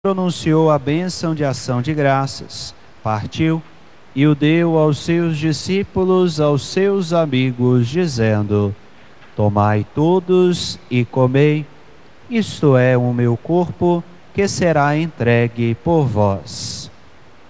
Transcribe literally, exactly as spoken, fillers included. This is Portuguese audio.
pronunciou a bênção de ação de graças, partiu e o deu aos seus discípulos, aos seus amigos, dizendo: Tomai todos e comei, isto é o meu corpo, que será entregue por vós.